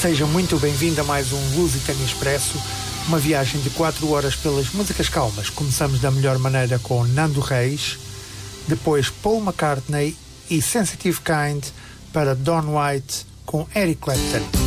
Seja muito bem-vindo a mais um Lusitânia Expresso, uma viagem de 4 horas pelas músicas calmas. Começamos da melhor maneira com Nando Reis, depois Paul McCartney e Sensitive Kind para Don White com Eric Clapton.